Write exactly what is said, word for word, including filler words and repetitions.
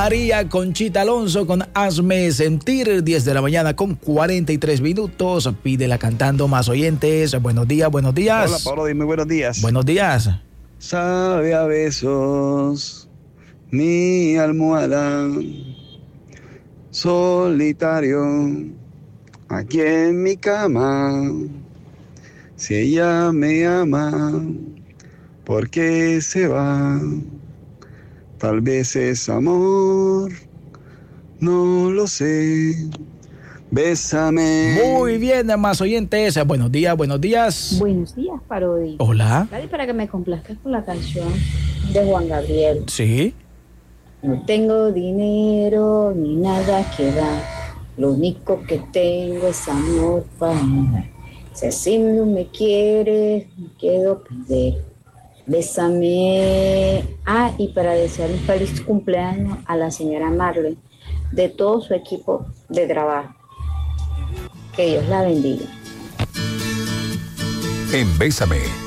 María Conchita Alonso con Hazme Sentir, diez de la mañana con cuarenta y tres minutos. Pídela cantando, más oyentes. Buenos días, buenos días. Hola, Pablo, dime buenos días. Buenos días. Sabe a besos mi almohada, solitario aquí en mi cama. Si ella me ama, ¿por qué se va? Tal vez es amor, no lo sé. Bésame. Muy bien, más oyentes. Buenos días, buenos días. Buenos días, Parodi. Hola. Dale, para que me complazcas con la canción de Juan Gabriel. Sí. No tengo dinero ni nada que dar. Lo único que tengo es amor para dar. Si así no me quieres, me quedo perder. Bésame. Ah, y para desear un feliz cumpleaños a la señora Marley, de todo su equipo de trabajo. Que Dios la bendiga. En Bésame,